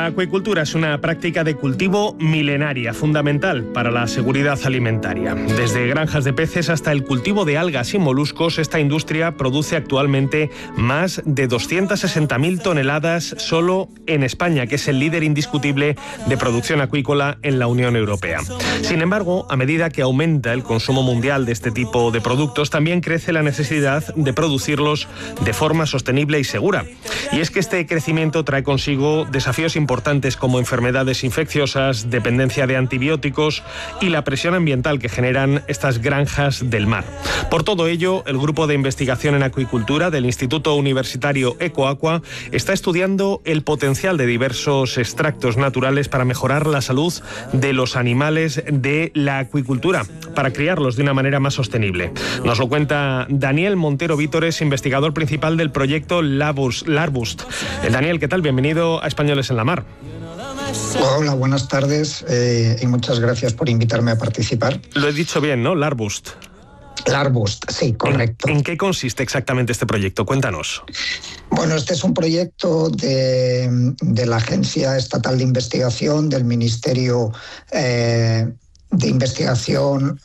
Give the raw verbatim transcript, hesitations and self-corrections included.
La acuicultura es una práctica de cultivo milenaria, fundamental para la seguridad alimentaria. Desde granjas de peces hasta el cultivo de algas y moluscos, esta industria produce actualmente más de doscientas sesenta mil toneladas solo en España, que es el líder indiscutible de producción acuícola en la Unión Europea. Sin embargo, a medida que aumenta el consumo mundial de este tipo de productos, también crece la necesidad de producirlos de forma sostenible y segura. Y es que este crecimiento trae consigo desafíos importantes como enfermedades infecciosas, dependencia de antibióticos y la presión ambiental que generan estas granjas del mar. Por todo ello, el Grupo de Investigación en Acuicultura del Instituto Universitario Ecoaqua está estudiando el potencial de diversos extractos naturales para mejorar la salud de los animales de la acuicultura, para criarlos de una manera más sostenible. Nos lo cuenta Daniel Montero Vítores, investigador principal del proyecto Larbust. Larbust. Daniel, ¿qué tal? Bienvenido a Españoles en la Mar. Hola, buenas tardes eh, y muchas gracias por invitarme a participar. Lo he dicho bien, ¿no? Larbust. Larbust, sí, correcto. ¿En, ¿En qué consiste exactamente este proyecto? Cuéntanos. Bueno, este es un proyecto de, de la Agencia Estatal de Investigación, del Ministerio eh, de Investigación